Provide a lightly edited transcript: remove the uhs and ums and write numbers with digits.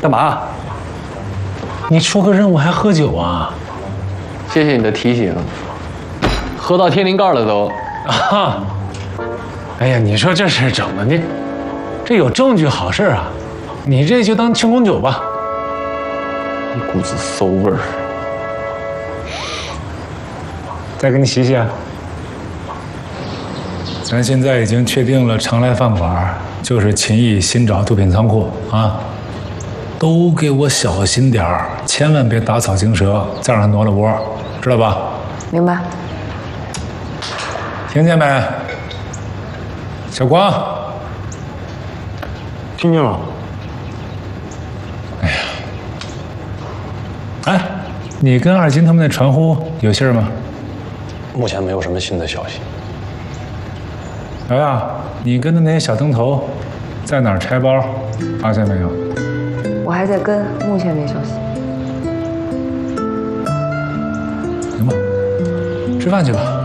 干嘛？ 你出个任务还喝酒啊？ 谢谢你的提醒，喝到天灵盖了都。 啊！哎呀，你说这事整的，这有证据好事啊，你这就当庆功酒吧。 一股子馊味儿。 再给你洗洗啊。咱现在已经确定了，常来饭馆就是秦毅新找毒品仓库啊，都给我小心点儿，千万别打草惊蛇，再让他挪了窝，知道吧？ 明白。 听见没？小光， 听见了。 哎呀，哎，你跟二金他们那传呼有信儿吗？ 目前没有什么新的消息。 瑶瑶，你跟的那些小灯头在哪儿拆包？发现没有？ 我还在跟，目前没消息。 行吧，吃饭去吧。